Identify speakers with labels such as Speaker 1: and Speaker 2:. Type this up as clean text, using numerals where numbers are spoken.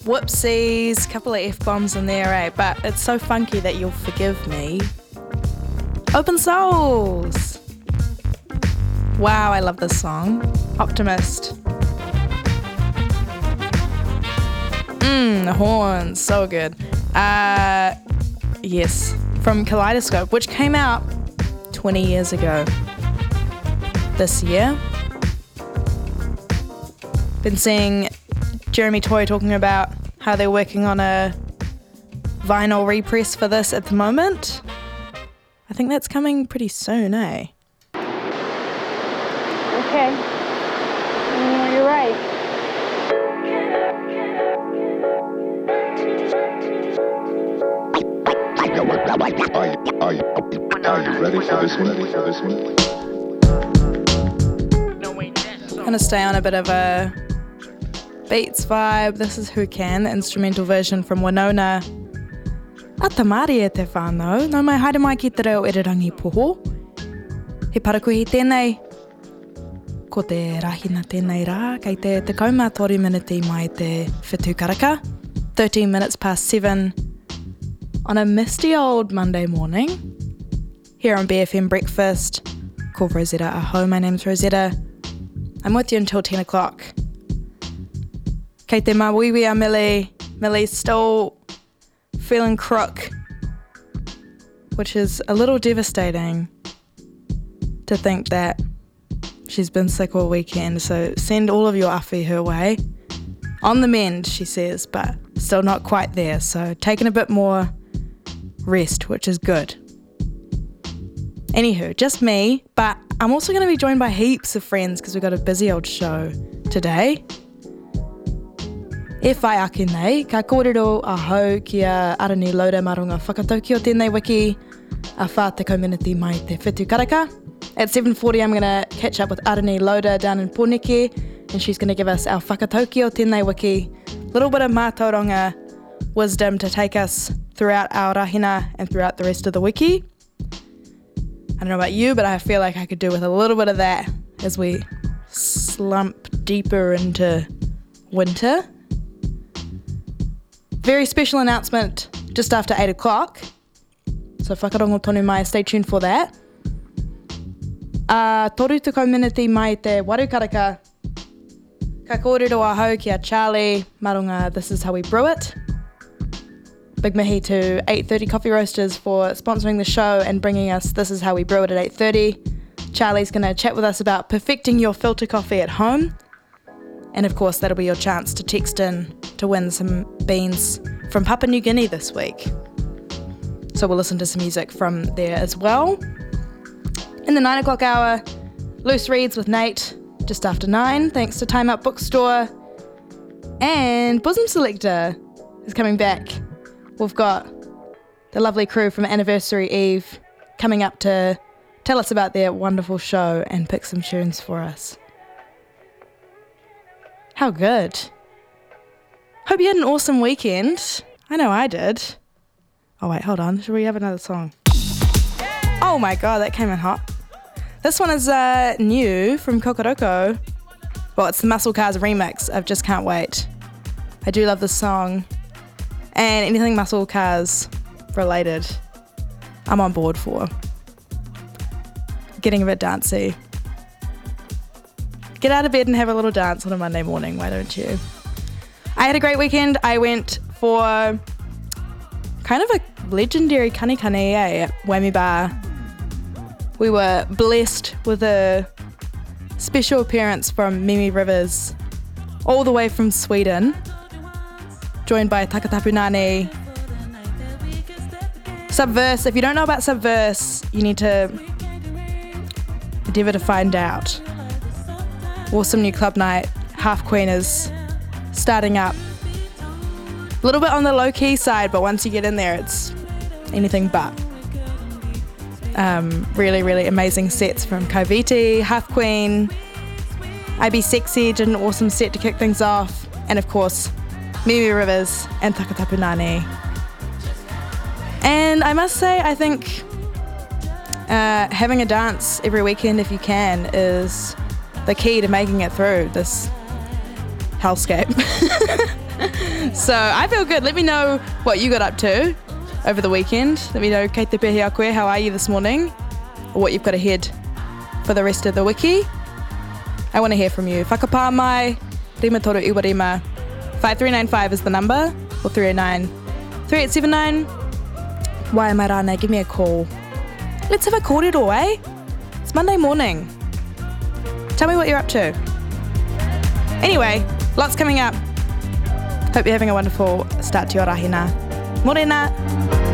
Speaker 1: Whoopsies, couple of F-bombs in there, eh? But it's so funky that you'll forgive me. Open Souls! Wow, I love this song. Optimist. The horns, so good. Yes, from Kaleidoscope, which came out 20 years ago. This year. Been seeing Jeremy Toy talking about how they're working on a vinyl repress for this at the moment. I think that's coming pretty soon, eh? Okay. You're right.
Speaker 2: Are you ready for this one?
Speaker 1: Gonna stay on a bit of a Beats vibe. This is Who Can, the instrumental version from Winona. Atamari e te whānau, nau mai haere mai ki te reo Irirangi Poho. He parakuhi tēnei. Ko te rahina tēnei rā, kei te 13 minute mai te whitu karaka. 13 minutes past 7 on a misty old Monday morning. Here on BFM Breakfast, called Rosetta Aho. My name's Rosetta. I'm with you until 10 o'clock. Kei te mawiwi a Millie. Millie's still feeling crook, which is a little devastating to think that she's been sick all weekend. So send all of your awhi her way. On the mend, she says, but still not quite there. So taking a bit more rest, which is good. Anywho, just me, but I'm also going to be joined by heaps of friends because we've got a busy old show today. E whai ake nei, ka kōrero a hau ki a Aranei Lauda marunga whakatauki o tēnei wiki a whā te community mai te whitu karaka. At 7:40 I'm going to catch up with Aranei Lauda down in Pōneke, and she's going to give us our whakatauki o tēnei wiki, little bit of mātauranga wisdom to take us throughout our rahina and throughout the rest of the wiki. I don't know about you, but I feel like I could do with a little bit of that as we slump deeper into winter. Very special announcement just after 8 o'clock. So whakarongo tonu mai, stay tuned for that. Toru tukau minute mai te waru karaka. Ka kōrero a hau ki a Charlie, marunga This Is How We Brew It. Big mihi to 8:30 Coffee Roasters for sponsoring the show and bringing us This Is How We Brew It at 8:30. Charlie's going to chat with us about perfecting your filter coffee at home. And of course, that'll be your chance to text in to win some beans from Papua New Guinea this week. So we'll listen to some music from there as well. In the 9 o'clock hour, Loose Reads with Nate, just after 9, thanks to Time Out Bookstore. And Bosom Selector is coming back. We've got the lovely crew from Anniversary Eve coming up to tell us about their wonderful show and pick some tunes for us. How good. Hope you had an awesome weekend. I know I did. Oh wait, hold on. Should we have another song? Oh my god, that came in hot. This one is new from Kokoroko. Well, it's the Muscle Cars remix of Just Can't Wait. I do love this song. And anything Muscle Cars related, I'm on board for. Getting a bit dancey. Get out of bed and have a little dance on a Monday morning, why don't you? I had a great weekend. I went for kind of a legendary kanikani at Whammy Bar. We were blessed with a special appearance from Mimi Rivers, all the way from Sweden, joined by Takatapu Nani. Subverse, if you don't know about Subverse, you need to endeavour to find out. Awesome new club night. Half Queen is starting up. A little bit on the low-key side, but once you get in there, it's anything but. Really, really amazing sets from Koviti, Half Queen, IB Sexy did an awesome set to kick things off, and of course, Mimi Rivers and Takatapu Nani. And I must say, I think having a dance every weekend, if you can, is the key to making it through this hellscape. So I feel good. Let me know what you got up to over the weekend. Let me know, kei te pehi a koe, how are you this morning? Or what you've got ahead for the rest of the wiki. I want to hear from you. Whakapā mai, rima toru iwa rima. 5395 is the number, or 309 3879. Wai mai rānei, give me a call. Let's have a kōrero, eh? It's Monday morning. Tell me what you're up to. Anyway, lots coming up. Hope you're having a wonderful start to your rahina. Morena.